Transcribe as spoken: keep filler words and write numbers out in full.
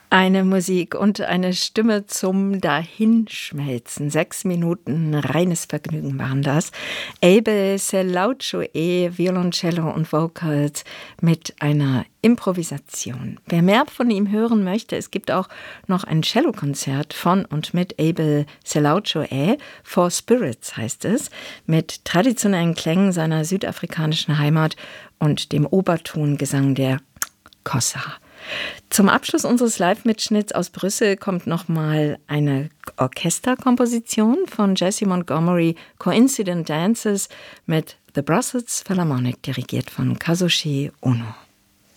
Eine Musik und eine Stimme zum Dahinschmelzen. Sechs Minuten reines Vergnügen waren das. Abel Selauchoe, Violoncello und Vocals mit einer Improvisation. Wer mehr von ihm hören möchte, es gibt auch noch ein Cellokonzert von und mit Abel Selauchoe, Four Spirits heißt es, mit traditionellen Klängen seiner südafrikanischen Heimat und dem Obertongesang der Xhosa. Zum Abschluss unseres Live-Mitschnitts aus Brüssel kommt nochmal eine Orchesterkomposition von Jessie Montgomery, Coincident Dances mit The Brussels Philharmonic, dirigiert von Kazushi Ono.